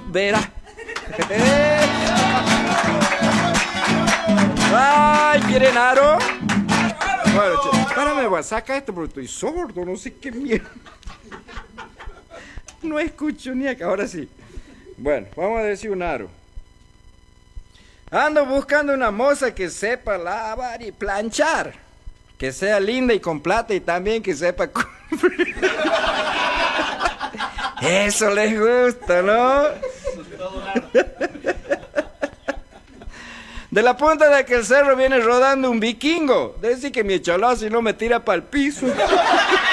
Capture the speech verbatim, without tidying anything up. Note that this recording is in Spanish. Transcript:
verá. Ay, ¿quieren aro? Bueno, che, espérame, voy a sacar esto porque estoy sordo, no sé qué mierda. No escucho ni acá, ahora sí. Bueno, vamos a decir un aro. Ando buscando una moza que sepa lavar y planchar. Que sea linda y con plata y también que sepa... Eso les gusta, ¿no? De la punta de aquel cerro viene rodando un vikingo. Decir que mi cholazo y no me tira para el piso.